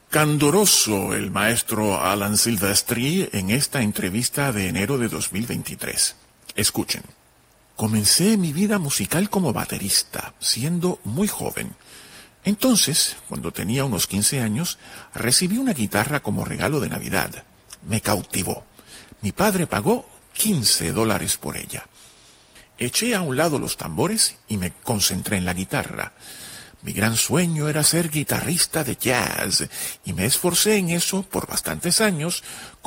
Candoroso el maestro Alan Silvestri en esta entrevista de enero de 2023. Escuchen. Comencé mi vida musical como baterista, siendo muy joven. Entonces, cuando tenía unos 15 años, recibí una guitarra como regalo de Navidad. Me cautivó. Mi padre pagó $15 por ella. Eché a un lado los tambores y me concentré en la guitarra. Mi gran sueño era ser guitarrista de jazz y me esforcé en eso por bastantes años,